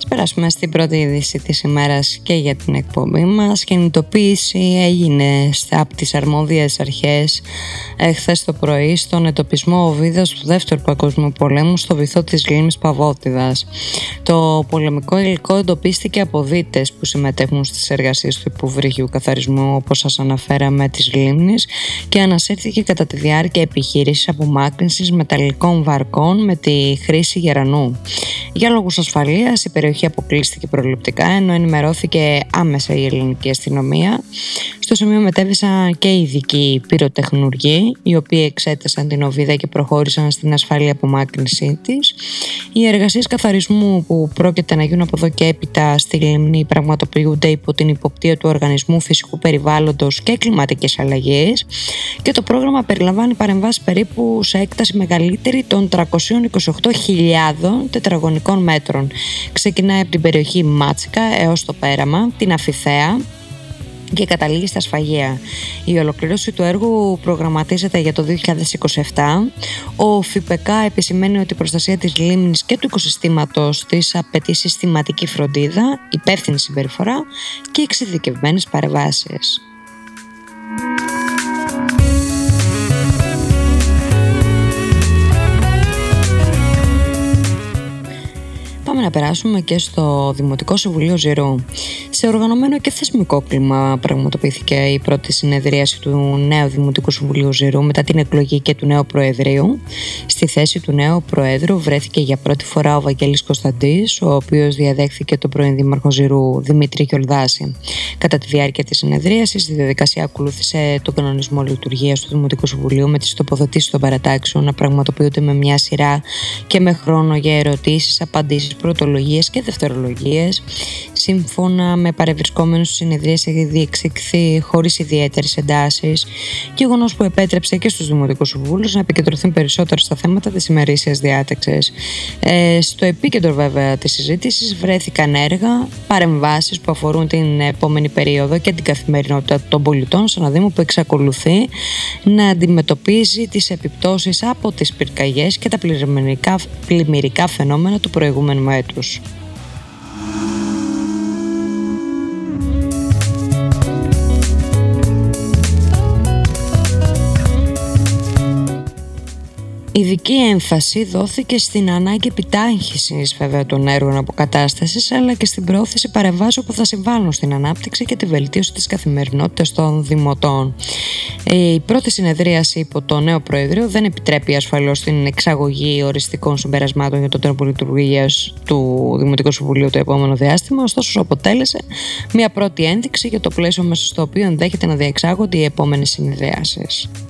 Περάσουμε στην πρώτη είδηση της ημέρας και για την εκπομπή μας. Κινητοποίηση έγινε από τις αρμόδιες αρχές χθες το πρωί στον εντοπισμό οβίδας του Δεύτερου Παγκοσμίου Πολέμου στο βυθό της λίμνης Παβώτιδας. Το πολεμικό υλικό εντοπίστηκε από δίτες που συμμετέχουν στις εργασίες του υποβρύχιου καθαρισμού, όπως σας αναφέραμε, της λίμνης, και ανασύρθηκε κατά τη διάρκεια επιχείρησης απομάκρυνσης μεταλλικών βαρκών με τη χρήση γερανού. Για λόγους ασφαλείας η περιοχή αποκλείστηκε προληπτικά, ενώ ενημερώθηκε άμεσα η ελληνική αστυνομία. Στο σημείο μετέβησαν και οι ειδικοί πυροτεχνουργοί, οι οποίοι εξέτασαν την οβίδα και προχώρησαν στην ασφαλή απομάκρυνσή της. Οι εργασίες καθαρισμού που πρόκειται να γίνουν από εδώ και έπειτα στη λίμνη πραγματοποιούνται υπό την υποπτία του Οργανισμού Φυσικού Περιβάλλοντος και Κλιματικής Αλλαγής, και το πρόγραμμα περιλαμβάνει παρεμβάσεις περίπου σε έκταση μεγαλύτερη των 328.000 τετραγωνικών μέτρων. Ξεκινάει από την περιοχή Μάτσικα έως το Πέραμα, την Αφιθέα, και καταλήγει στα Σφαγεία. Η ολοκλήρωση του έργου προγραμματίζεται για το 2027. Ο ΦΠΚ επισημαίνει ότι η προστασία της λίμνης και του οικοσυστήματος της απαιτεί συστηματική φροντίδα, υπεύθυνη συμπεριφορά και εξειδικευμένες παρεμβάσεις. Πάμε να περάσουμε και στο Δημοτικό Συμβουλίο Ζηρού. Σε οργανωμένο και θεσμικό κλίμα πραγματοποιήθηκε η πρώτη συνεδρίαση του νέου Δημοτικού Συμβουλίου Ζηρού μετά την εκλογή και του νέου Προεδρείου. Στη θέση του νέου Προέδρου βρέθηκε για πρώτη φορά ο Βαγγέλης Κωνσταντής, ο οποίος διαδέχθηκε τον πρώην Δήμαρχο Ζηρού Δημήτρη Γιολδάση. Κατά τη διάρκεια της συνεδρίασης, η διαδικασία ακολούθησε τον κανονισμό λειτουργίας του Δημοτικού Συμβουλίου, με τις τοποθετήσεις των παρατάξεων να πραγματοποιούνται με μια σειρά και με χρόνο για ερωτήσεις, απαντήσεις, πρωτολογίες και δευτερολογίες. Σύμφωνα με παρευρισκόμενους στη συνεδρίαση, έχει διεξήχθη χωρίς ιδιαίτερες εντάσεις, γεγονός που επέτρεψε και στους Δημοτικούς Συμβούλους να επικεντρωθούν περισσότερο στα θέματα της ημερήσιας διάταξης. Στο επίκεντρο βέβαια της συζήτησης βρέθηκαν έργα, παρεμβάσεις που αφορούν την επόμενη περίοδο και την καθημερινότητα των πολιτών σε ένα Δήμο που εξακολουθεί να αντιμετωπίζει τις επιπτώσεις από τις πυρκαγιές και τα πλημμυρικά φαινόμενα του προηγούμενου έτους. Ειδική έμφαση δόθηκε στην ανάγκη επιτάχυνσης βέβαια των έργων αποκατάστασης, αλλά και στην προώθηση παρεμβάσεων που θα συμβάλλουν στην ανάπτυξη και τη βελτίωση της καθημερινότητας των δημοτών. Η πρώτη συνεδρίαση υπό το νέο Προεδρείο δεν επιτρέπει ασφαλώς την εξαγωγή οριστικών συμπερασμάτων για τον τρόπο λειτουργίας του Δημοτικού Συμβουλίου το επόμενο διάστημα, ωστόσο αποτέλεσε μια πρώτη ένδειξη για το πλαίσιο μέσα στο οποίο ενδέχεται να διεξάγονται οι επόμενες συνεδριάσεις.